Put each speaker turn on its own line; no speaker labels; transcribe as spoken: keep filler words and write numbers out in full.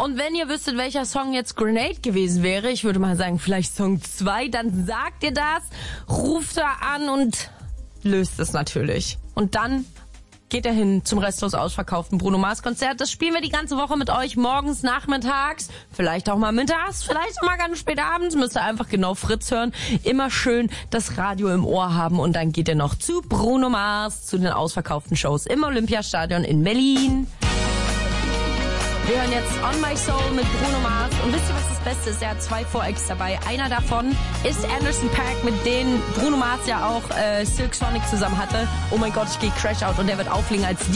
Und wenn ihr wüsstet, welcher Song jetzt Grenade gewesen wäre, ich würde mal sagen, vielleicht Song zwei, dann sagt ihr das, ruft da an und löst es natürlich. Und dann geht er hin zum restlos ausverkauften Bruno Mars Konzert. Das spielen wir die ganze Woche mit euch, morgens, nachmittags, vielleicht auch mal mittags, vielleicht auch mal ganz spät abends. Müsst ihr einfach genau Fritz hören. Immer schön das Radio im Ohr haben und dann geht ihr noch zu Bruno Mars, zu den ausverkauften Shows im Olympiastadion in Berlin. Wir hören jetzt On My Soul mit Bruno Mars. Und wisst ihr, was das Beste ist? Er hat zwei Vorex dabei. Einer davon ist Anderson .Paak, mit denen Bruno Mars ja auch äh, Silk Sonic zusammen hatte. Oh mein Gott, ich gehe Crash Out und der wird auflegen als